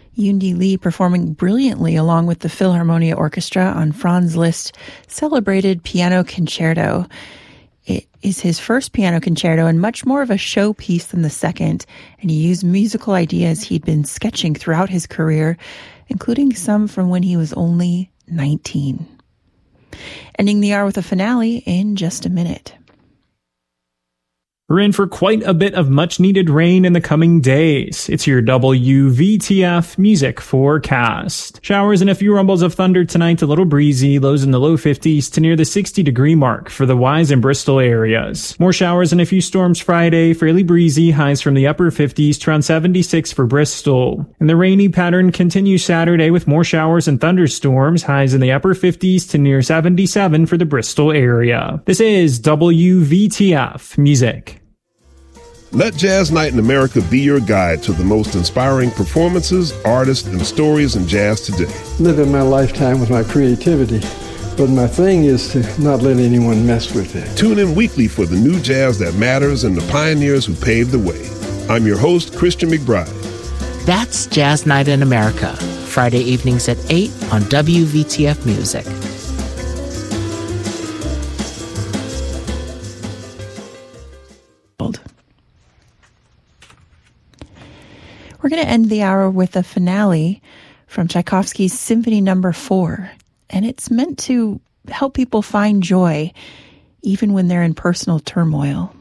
Yundi Lee performing brilliantly along with the Philharmonia Orchestra on Franz Liszt's celebrated piano concerto. It is his first piano concerto and much more of a showpiece than the second, and he used musical ideas he'd been sketching throughout his career, including some from when he was only 19. Ending the hour with a finale in just a minute. We're in for quite a bit of much-needed rain in the coming days. It's your WVTF music forecast. Showers and a few rumbles of thunder tonight, a little breezy, lows in the low 50s to near the 60-degree mark for the Wise and Bristol areas. More showers and a few storms Friday, fairly breezy, highs from the upper 50s to around 76 for Bristol. And the rainy pattern continues Saturday with more showers and thunderstorms, highs in the upper 50s to near 77 for the Bristol area. This is WVTF music. Let Jazz Night in America be your guide to the most inspiring performances, artists, and stories in jazz today. Living my lifetime with my creativity, but my thing is to not let anyone mess with it. Tune in weekly for the new jazz that matters and the pioneers who paved the way. I'm your host, Christian McBride. That's Jazz Night in America, Friday evenings at 8 on WVTF Music. We're going to end the hour with a finale from Tchaikovsky's Symphony No. 4, and it's meant to help people find joy even when they're in personal turmoil.